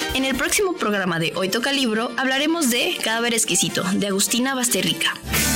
En el próximo programa de Hoy Toca Libro hablaremos de Cadáver Exquisito, de Agustina Basterrica.